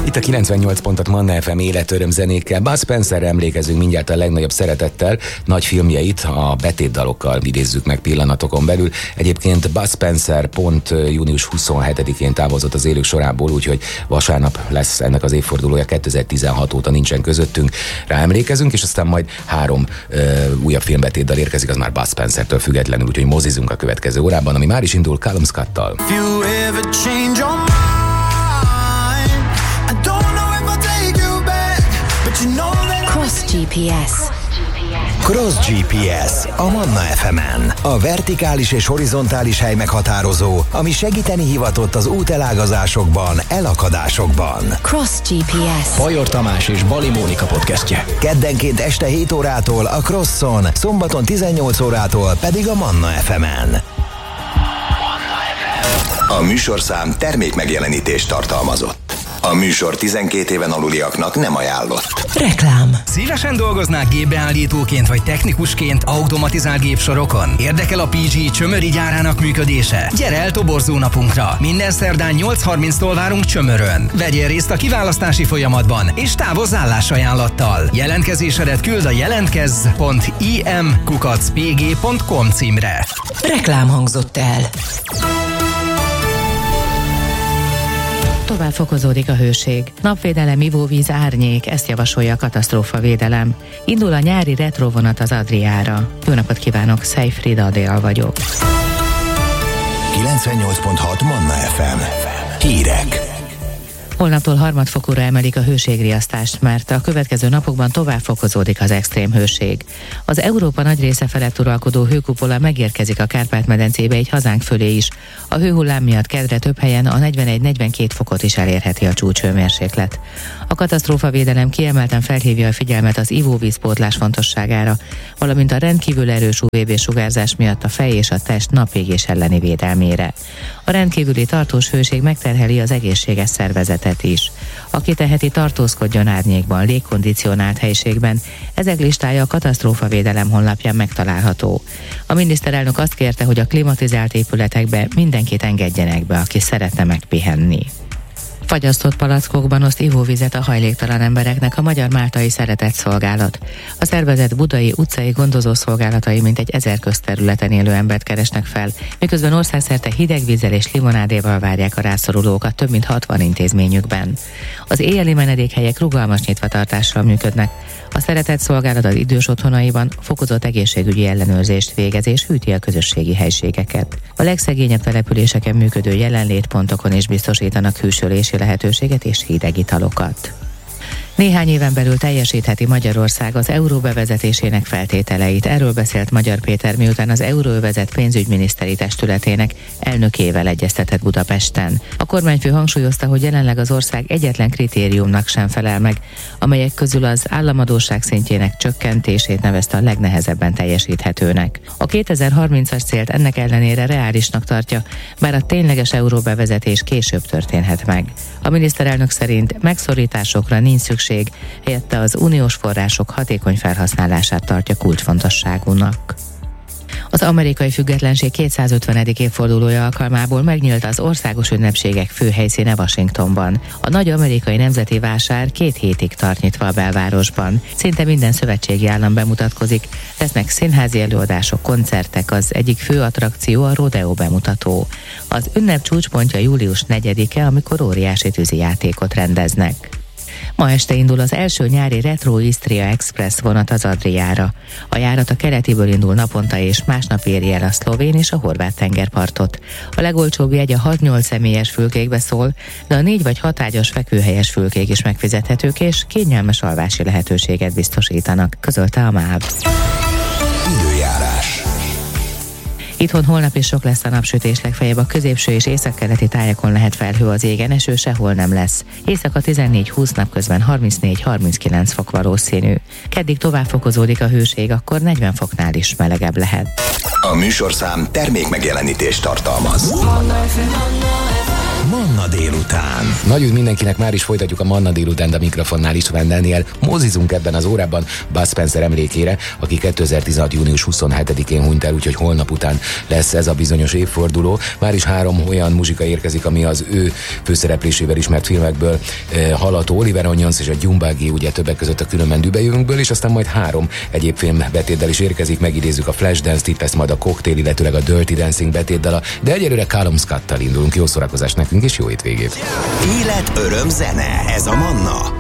Itt a 98 pontot Manna FM életöröm zenékkel. Bud Spencerre emlékezünk mindjárt a legnagyobb szeretettel. Nagy filmjeit a betétdalokkal idézzük meg pillanatokon belül. Egyébként Bud Spencer pont június 27-én távozott az élők sorából, úgyhogy vasárnap lesz ennek az évfordulója, 2016 óta nincsen közöttünk. Rá emlékezünk, és aztán majd 3 újabb filmbetétdal érkezik, az már Bud Spencertől függetlenül, úgyhogy mozizunk a következő órában, ami már is indul Callum Scott-tal. Cross GPS. Cross GPS a Manna FM-en. A vertikális és horizontális hely meghatározó, ami segíteni hivatott az útelágazásokban, elakadásokban. Cross GPS. Bajor Tamás és Bali Mónika podcastje. Keddenként este 7 órától a Crosson, szombaton 18 órától pedig a Manna FM-en. A műsorszám termékmegjelenítést tartalmazott. A műsor 12 éven aluliaknak nem ajánlott. Reklám. Szívesen dolgoznák gépbeállítóként vagy technikusként automatizált gépsorokon? Érdekel a PG Csömöri gyárának működése? Gyere el toborzó napunkra! Minden szerdán 8:30-tól várunk Csömörön. Vegyél részt a kiválasztási folyamatban, és távozz állásajánlattal. Jelentkezésedet küld a jelentkez.im@pg.com címre. Reklám hangzott el. Tovább fokozódik a hőség. Napvédelem, ivóvíz, árnyék, ezt javasolja a katasztrófavédelem. Indul a nyári retrovonat az Adriára. Jó napot kívánok, Szejfrida Adél vagyok. 98.6 Manna FM. Hírek. Holnaptól harmadfokúra emelik a hőségriasztást, mert a következő napokban tovább fokozódik az extrém hőség. Az Európa nagy része felett uralkodó hőkupola megérkezik a Kárpát-medencébe egy hazánk fölé is. A hőhullám miatt kedre több helyen a 41-42 fokot is elérheti a csúcshőmérséklet. A katasztrófavédelem kiemelten felhívja a figyelmet az ivóvízpótlás fontosságára, valamint a rendkívül erős UVB-sugárzás miatt a fej és a test napégés elleni védelmére. A rendkívüli tartós hőség megterheli az egészséges szervezetet is. Aki teheti, tartózkodjon árnyékban, légkondicionált helyiségben. Ezek listája a katasztrófavédelem honlapján megtalálható. A miniszterelnök azt kérte, hogy a klimatizált épületekbe mindenkit engedjenek be, aki szeretne megpihenni. Fagyasztott palackokban oszt ivóvizet a hajléktalan embereknek a Magyar Máltai Szeretetszolgálat. A szervezet budai utcai gondozószolgálatai mintegy 1000 közterületen élő embert keresnek fel, miközben országszerte hideg vízzel és limonádéval várják a rászorulókat több mint 60 intézményükben. Az éjjeli menedékhelyek rugalmas nyitvatartással működnek. A Szeretetszolgálat az idős otthonaiban fokozott egészségügyi ellenőrzést végez és hűti a közösségi helységeket. A legszegényebb településeken működő jelenlétpontokon is biztosítanak hűsölési lehetőséget és hideg italokat. Néhány éven belül teljesítheti Magyarország az euró bevezetésének feltételeit. Erről beszélt Magyar Péter, miután az Euróövezet pénzügyminiszteri testületének elnökével egyeztetett Budapesten. A kormányfő hangsúlyozta, hogy jelenleg az ország egyetlen kritériumnak sem felel meg, amelyek közül az államadósság szintjének csökkentését nevezte a legnehezebben teljesíthetőnek. A 2030-as célt ennek ellenére reálisnak tartja, bár a tényleges euróbevezetés később történhet meg. A miniszterelnök szerint megszorításokra nincs szükség, helyette az uniós források hatékony felhasználását tartja kulcsfontosságúnak. Az amerikai függetlenség 250. évfordulója alkalmából megnyílt az országos ünnepségek főhelyszíne Washingtonban. A nagy amerikai nemzeti vásár 2 hétig tart nyitva a belvárosban. Szinte minden szövetségi állam bemutatkozik, lesznek színházi előadások, koncertek, az egyik fő attrakció a rodeo bemutató. Az ünnep csúcspontja július 4-e, amikor óriási tűzijátékot rendeznek. Ma este indul az első nyári Retro Istria Express vonat az Adriára. A járat a keletiből indul naponta, és másnap éri el a szlovén és a horvát tengerpartot. A legolcsóbb jegy a 6-8 személyes fülkékbe szól, de a 4 vagy 6 ágyas fekvőhelyes fülkék is megfizethetők, és kényelmes alvási lehetőséget biztosítanak, közölte a MÁV. Időjárás. Itthon holnap is sok lesz a napsütés, legfeljebb a középső és északkeleti tájakon lehet felhő az égen, eső sehol nem lesz. Éjszaka 14-20, napközben 34-39 fok valószínű. Keddig tovább fokozódik a hőség, akkor 40 foknál is melegebb lehet. A műsorszám termékmegjelenítést tartalmaz. Manna délután. Nagy üdv mindenkinek, már is folytatjuk a Manna délután, a mikrofonnál István Dániel. Mozizunk ebben az órában Bud Spencer emlékére, aki 2016. június 27-én hunyt el, úgyhogy holnap után lesz ez a bizonyos évforduló. Már is 3 olyan muzsika érkezik, ami az ő főszereplésével ismert filmekből hallható. Oliver Onions és a Gyumbági, ugye többek között a Különben Dübejövünkből, és aztán majd 3 egyéb film betétdel is érkezik. Megidézzük a Flashdance-t, itt lesz majd a Cocktail, illetőleg a Dirty Dancing betétdala, de egyelőre Callum Scott-tal indulunk. Jó szórakozást nekünk, és jó hétvégét! Élet, öröm, zene, ez a Manna.